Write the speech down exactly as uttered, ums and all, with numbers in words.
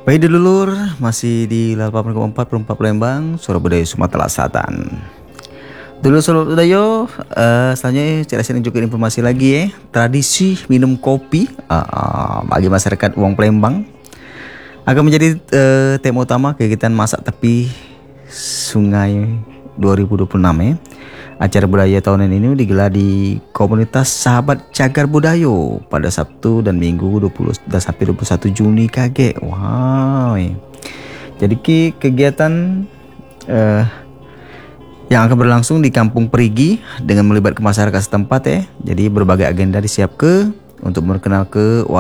Baik dulur, masih di delapan koma empat puluh empat Palembang, Suara Budaya Sumatera Selatan. Dulu Suara Budaya, uh, selanjutnya saya sharing juga informasi lagi ya. Tradisi minum kopi uh, uh, bagi masyarakat Wong Palembang akan menjadi uh, tema utama kegiatan masak tepi Sungai dua ribu dua puluh enam ya. Acara budaya tahunan ini digelar di komunitas Sahabat Cagar Budayo pada Sabtu dan Minggu dua puluh sampai dua puluh satu Juni K G. Wow. Jadi kegiatan uh, yang akan berlangsung di Kampung Perigi dengan melibatkan masyarakat setempat ya. Jadi berbagai agenda disiapkan untuk memperkenalkan